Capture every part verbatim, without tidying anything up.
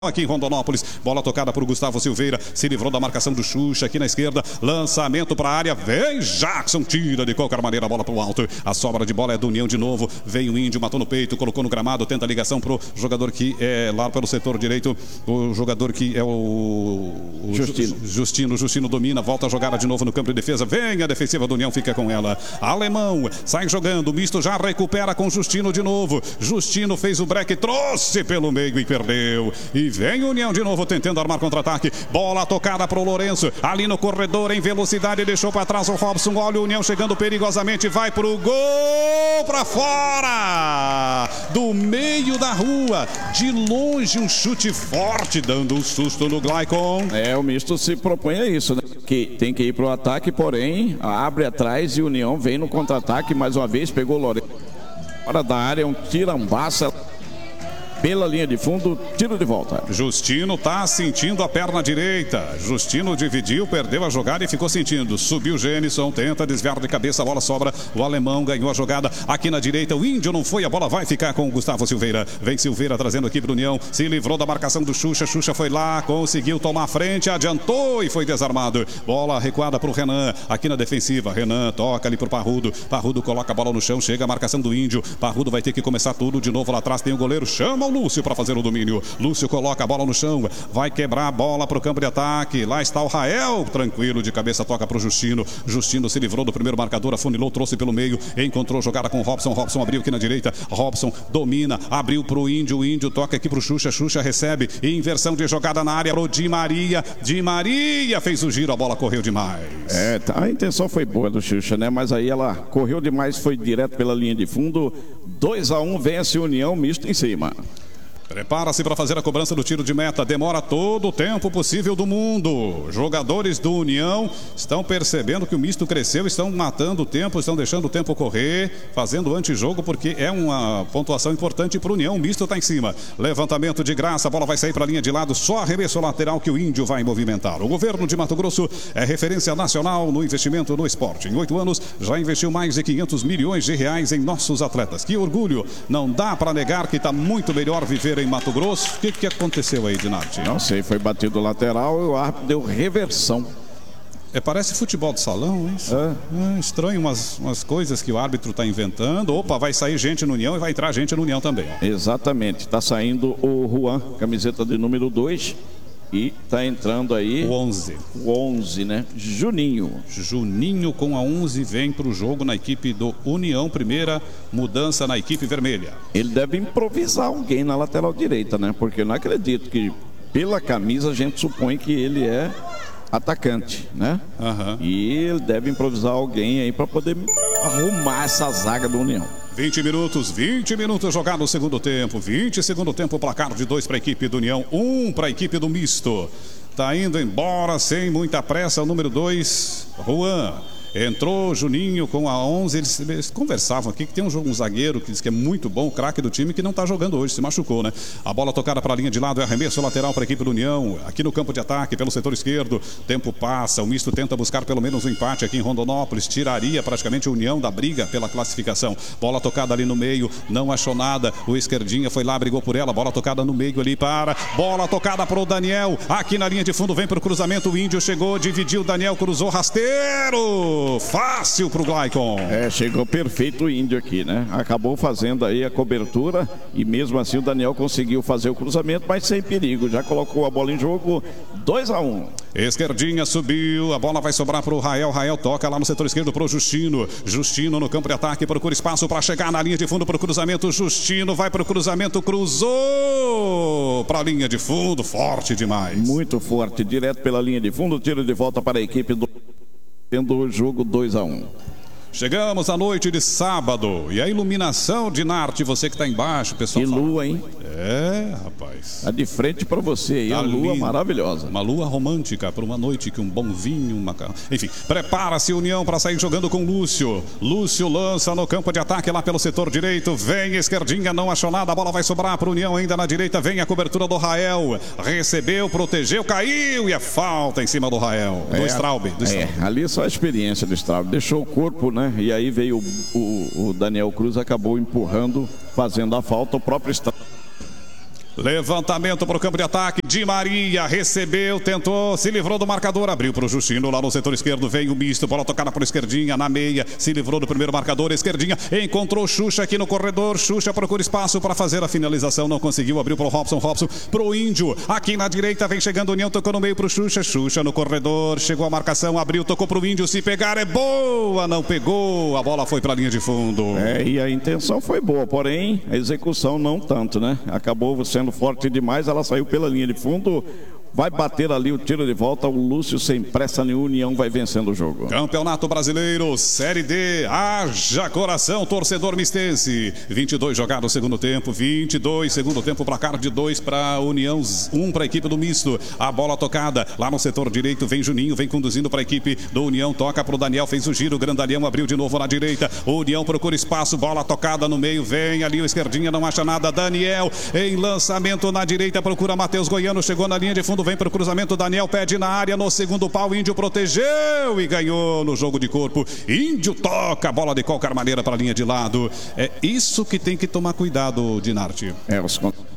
Aqui em Rondonópolis, bola tocada por Gustavo Silveira, se livrou da marcação do Xuxa aqui na esquerda, lançamento para a área, vem Jackson, tira de qualquer maneira a bola para o alto, a sobra de bola é do União de novo, vem o Índio, matou no peito, colocou no gramado, tenta a ligação pro jogador que é lá pelo setor direito, o jogador que é o, o Justino. Justino, Justino domina, volta a jogada de novo no campo de defesa, vem a defensiva do União, fica com ela, Alemão, sai jogando, o misto já recupera com Justino de novo, Justino fez o break, trouxe pelo meio e perdeu, e vem o União de novo tentando armar contra-ataque. Bola tocada para o Lourenço. Ali no corredor em velocidade. Deixou para trás o Robson. Olha o União chegando perigosamente. Vai para o gol. Para fora. Do meio da rua. De longe um chute forte. Dando um susto no Glaicon. É, o misto se propõe a isso, né? Que tem que ir para o ataque, porém abre atrás e o União vem no contra-ataque. Mais uma vez pegou o Lourenço. Fora da área. Um tirambaça. Pela linha de fundo, tiro de volta. Justino tá sentindo a perna direita. Justino dividiu, perdeu a jogada e ficou sentindo. Subiu Gênison, tenta desviar de cabeça, a bola sobra. O Alemão ganhou a jogada aqui na direita. O Índio não foi, a bola vai ficar com o Gustavo Silveira. Vem Silveira trazendo aqui para o União. Se livrou da marcação do Xuxa. Xuxa foi lá, conseguiu tomar a frente, adiantou e foi desarmado. Bola recuada para o Renan, aqui na defensiva. Renan toca ali para o Parrudo. Parrudo coloca a bola no chão, chega a marcação do Índio. Parrudo vai ter que começar tudo de novo lá atrás. Tem o goleiro, chama o Lúcio para fazer o domínio. Lúcio coloca a bola no chão, vai quebrar a bola para o campo de ataque. Lá está o Rael, tranquilo, de cabeça toca para o Justino. Justino se livrou do primeiro marcador, afunilou, trouxe pelo meio, encontrou jogada com o Robson. Robson abriu aqui na direita, Robson domina, abriu para o Índio, o Índio toca aqui para o Xuxa, Xuxa recebe, inversão de jogada na área, pro Di Maria, Di Maria fez o giro, a bola correu demais. É, a intenção foi boa do Xuxa, né? Mas aí ela correu demais, foi direto pela linha de fundo. dois a um, vence a União, misto em cima. Prepara-se para fazer a cobrança do tiro de meta. Demora todo o tempo possível do mundo. Jogadores do União estão percebendo que o misto cresceu, estão matando o tempo, estão deixando o tempo correr, fazendo antijogo, porque é uma pontuação importante para o União. O misto está em cima. Levantamento de graça, a bola vai sair para a linha de lado, só arremesso lateral que o Índio vai movimentar. O governo de Mato Grosso é referência nacional no investimento no esporte. Em oito anos, já investiu mais de quinhentos milhões de reais em nossos atletas. Que orgulho! Não dá para negar que está muito melhor viver em Mato Grosso. O que, que aconteceu aí, Dinarte? Não sei, foi batido lateral e o árbitro deu reversão. É, parece futebol de salão, hein? É. É estranho umas, umas coisas que o árbitro está inventando. Opa, vai sair gente no União e vai entrar gente no União também. Ó. Exatamente, está saindo o Juan, camiseta de número dois. E tá entrando aí o onze. O onze, né? Juninho. Juninho com a onze vem para o jogo na equipe do União. Primeira mudança na equipe vermelha. Ele deve improvisar alguém na lateral direita, né? Porque eu não acredito que pela camisa a gente supõe que ele é atacante, né? Uhum. E ele deve improvisar alguém aí para poder arrumar essa zaga do União. vinte minutos, vinte minutos jogado no segundo tempo. vinte segundo tempo, placar de dois para a equipe do União, um para a equipe do misto. Tá indo embora sem muita pressa o número dois, Juan. Entrou Juninho com a onze, eles, eles conversavam aqui que tem um, um zagueiro que diz que é muito bom, o craque do time, que não está jogando hoje, se machucou, né? A bola tocada para a linha de lado, é arremesso lateral para a equipe do União, aqui no campo de ataque, pelo setor esquerdo, tempo passa, o misto tenta buscar pelo menos um empate aqui em Rondonópolis, tiraria praticamente a União da briga pela classificação. Bola tocada ali no meio, não achou nada, o esquerdinha foi lá, brigou por ela, bola tocada no meio ali para, bola tocada para o Daniel, aqui na linha de fundo, vem para o cruzamento, o Índio chegou, dividiu, o Daniel cruzou, rasteiro! Fácil pro Glaicon. É, chegou perfeito o Índio aqui, né? Acabou fazendo aí a cobertura e mesmo assim o Daniel conseguiu fazer o cruzamento, mas sem perigo. Já colocou a bola em jogo, dois a um. Esquerdinha subiu, a bola vai sobrar pro Rael. Rael toca lá no setor esquerdo pro Justino. Justino no campo de ataque, procura espaço para chegar na linha de fundo pro cruzamento. Justino vai pro cruzamento, cruzou pra linha de fundo, forte demais. Muito forte, direto pela linha de fundo, tiro de volta para a equipe do... tendo o jogo dois a um. Chegamos à noite de sábado e a iluminação de Narte, você que está embaixo, pessoal. Que lua, hein? É, rapaz. Tá de frente para você aí, tá a lua lindo. Maravilhosa. Uma lua romântica para uma noite que um bom vinho, uma... enfim, prepara-se União para sair jogando com Lúcio. Lúcio lança no campo de ataque lá pelo setor direito, vem esquerdinha, não achou nada, a bola vai sobrar para o União ainda na direita, vem a cobertura do Rael, recebeu, protegeu, caiu e é falta em cima do Rael, do é, Straub. Do é, ali só a experiência do Straub, deixou o corpo, né? E aí veio o, o, o Daniel Cruz, acabou empurrando, fazendo a falta, o próprio Straub Levantamento para o campo de ataque. Di Maria recebeu, tentou, se livrou do marcador, abriu para o Justino lá no setor esquerdo. Vem o misto, bola tocada para a esquerdinha, na meia, se livrou do primeiro marcador, esquerdinha, encontrou Xuxa aqui no corredor. Xuxa procura espaço para fazer a finalização, não conseguiu, abriu para o Robson, Robson para o Índio. Aqui na direita vem chegando o União, tocou no meio para o Xuxa. Xuxa no corredor, chegou a marcação, abriu, tocou para o Índio. Se pegar é boa, não pegou, a bola foi para a linha de fundo. É, e a intenção foi boa, porém a execução não tanto, né? Acabou sendo forte demais, ela saiu pela linha de fundo. Vai bater ali o tiro de volta, o Lúcio sem pressa nenhuma, União vai vencendo o jogo. Campeonato Brasileiro, Série D, haja coração, torcedor mistense. vinte e dois jogados no segundo tempo, vinte e dois, segundo tempo, placar de dois para União, um para a equipe do misto. A bola tocada, lá no setor direito, vem Juninho, vem conduzindo para a equipe do União, toca para o Daniel, fez o giro, o Grandalhão abriu de novo na direita. O União procura espaço, bola tocada no meio, vem ali o esquerdinha, não acha nada. Daniel em lançamento na direita, procura Matheus Goiano, chegou na linha de fundo, vem para o cruzamento, Daniel pede na área, no segundo pau, Índio protegeu e ganhou no jogo de corpo. Índio toca a bola de qualquer maneira para a linha de lado. É isso que tem que tomar cuidado, Dinarte. É, os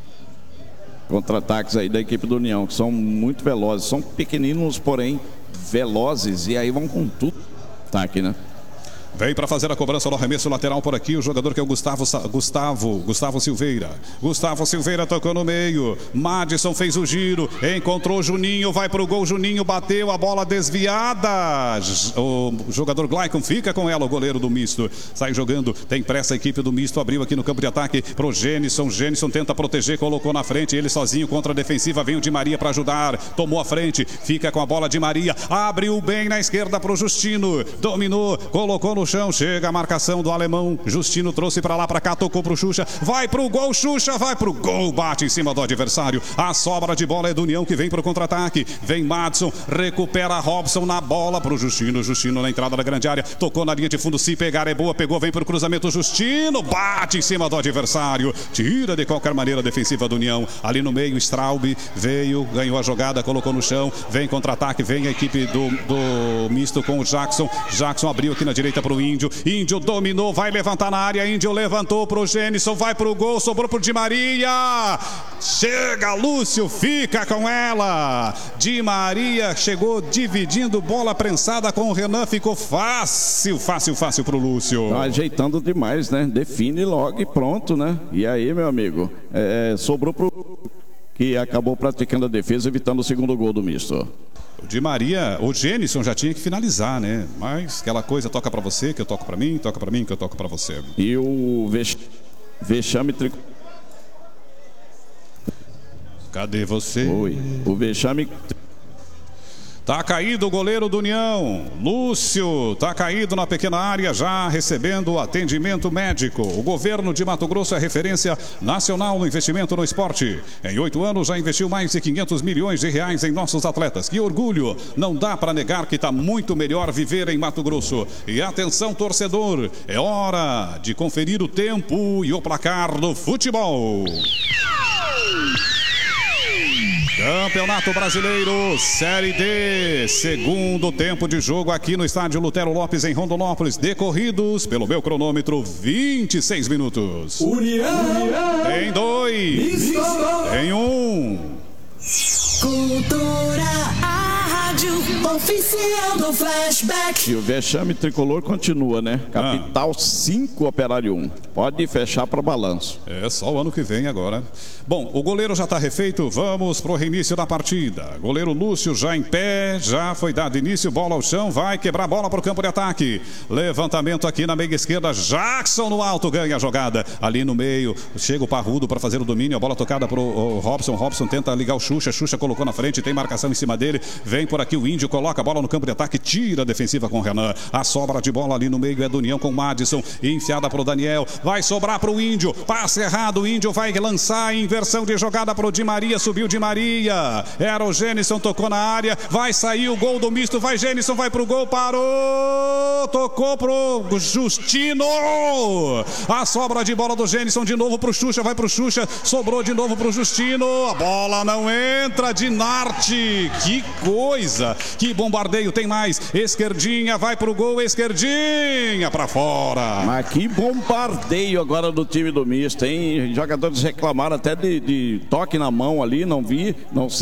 contra-ataques aí da equipe do União, que são muito velozes, são pequeninos, porém velozes, e aí vão com tudo. Tá aqui, né? Vem para fazer a cobrança no arremesso lateral por aqui, o jogador que é o Gustavo, Gustavo, Gustavo Silveira. Gustavo Silveira tocou no meio. Madison fez o giro, encontrou Juninho, vai pro gol, Juninho bateu, a bola desviada. O jogador Glaicon fica com ela, o goleiro do misto. Sai jogando, tem pressa a equipe do misto, abriu aqui no campo de ataque pro Gênison. Gênison tenta proteger, colocou na frente, ele sozinho contra a defensiva, vem o Di Maria para ajudar. Tomou a frente, fica com a bola Di Maria, abriu bem na esquerda pro Justino. Dominou, colocou no chão, chega a marcação do alemão. Justino trouxe para lá, para cá, tocou pro Xuxa, vai pro gol, Xuxa vai pro gol, bate em cima do adversário. A sobra de bola é do União, que vem pro contra-ataque. Vem Madison, recupera Robson na bola pro Justino. Justino na entrada da grande área, tocou na linha de fundo, se pegar é boa, pegou, vem pro cruzamento, Justino bate em cima do adversário, tira de qualquer maneira a defensiva do União. Ali no meio, Straub veio, ganhou a jogada, colocou no chão, vem contra-ataque, vem a equipe do, do misto com o Jackson. Jackson abriu aqui na direita pro Índio, Índio dominou, vai levantar na área, Índio levantou pro Gênison, vai pro gol, sobrou pro Di Maria, chega Lúcio, fica com ela. Di Maria chegou dividindo, bola prensada com o Renan, ficou fácil, fácil, fácil pro Lúcio. Tá ajeitando demais, né? Define logo e pronto, né? E aí, meu amigo, é, sobrou pro que acabou praticando a defesa, evitando o segundo gol do misto. O Di Maria, o Gênison já tinha que finalizar, né? Mas aquela coisa, toca pra você, que eu toco pra mim, toca pra mim, que eu toco pra você. E o vex... vexame trico... Cadê você? Oi. O vexame... Tá caído o goleiro do União, Lúcio, tá caído na pequena área, já recebendo atendimento médico. O governo de Mato Grosso é referência nacional no investimento no esporte. Em oito anos já investiu mais de quinhentos milhões de reais em nossos atletas. Que orgulho! Não dá para negar que tá muito melhor viver em Mato Grosso. E atenção, torcedor, é hora de conferir o tempo e o placar do futebol. Campeonato Brasileiro, Série D, segundo tempo de jogo aqui no estádio Lutero Lopes, em Rondonópolis, decorridos pelo meu cronômetro, vinte e seis minutos. União, tem dois, Misto. Tem um. Cultura, a rádio oficial do Flashback. E o vexame tricolor continua, né? Capital cinco, Operário um. Pode fechar para balanço. É só o ano que vem agora. Bom, o goleiro já está refeito, vamos pro reinício da partida. Goleiro Lúcio já em pé, já foi dado início, bola ao chão, vai quebrar a bola pro campo de ataque. Levantamento aqui na meia esquerda, Jackson no alto, ganha a jogada. Ali no meio, chega o Parrudo para fazer o domínio, a bola tocada pro Robson, Robson tenta ligar o Xuxa, Xuxa colocou na frente, tem marcação em cima dele, vem por aqui o Índio, coloca a bola no campo de ataque, tira a defensiva com o Renan. A sobra de bola ali no meio é do União com o Madison, enfiada pro Daniel, vai sobrar pro Índio, passe errado, o Índio vai lançar em inversão de jogada pro Di Maria, subiu Di Maria, era o Gênison, tocou na área, vai sair o gol do misto, vai Gênison, vai pro gol, parou, tocou pro Justino, a sobra de bola do Gênison de novo pro Xuxa, vai pro Xuxa, sobrou de novo pro Justino, a bola não entra, Dinarte, que coisa, que bombardeio, tem mais. Esquerdinha, vai pro gol, esquerdinha pra fora. Mas que bombardeio agora do time do misto, hein? Jogadores reclamaram até de, de toque na mão ali, não vi, não sei.